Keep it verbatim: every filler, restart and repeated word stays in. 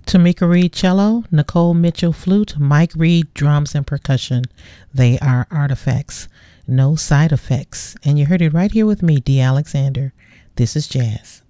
Tamika Reed cello, Nicole Mitchell flute, Mike Reed drums and percussion. They are artifacts, no side effects. And you heard it right here with me, D. Alexander. This is jazz.